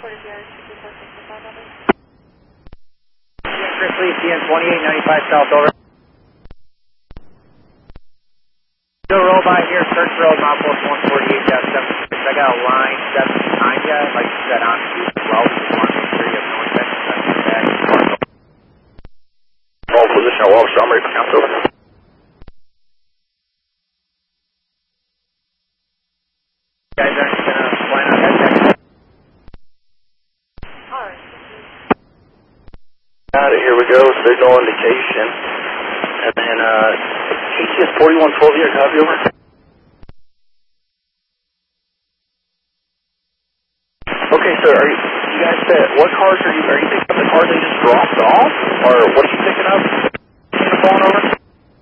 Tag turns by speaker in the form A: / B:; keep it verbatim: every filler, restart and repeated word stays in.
A: Chris Lee, T N twenty-eight ninety-five South, over. Go roll by here, Church Road, Mount Post one forty-eight seventy-six. I got a line seven behind you, like you said, on you as well. Just want to make sure you have no intention of sending it back.
B: Roll position, well, summary, count over.
A: You guys aren't going to plan on that next.
B: Got it, here we go, signal indication. And then, uh, A T S forty-one twelve here, copy over. Okay, sir, are you, you guys said, what cars are you, are you picking up the cars they just dropped off? Or what are you picking up? Taking the phone over?